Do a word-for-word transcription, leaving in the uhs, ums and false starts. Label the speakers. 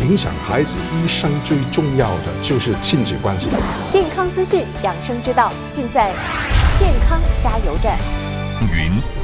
Speaker 1: 影响孩子一生最重要的就是亲子关系。
Speaker 2: 健康资讯、养生之道，尽在健康加油站。
Speaker 3: 云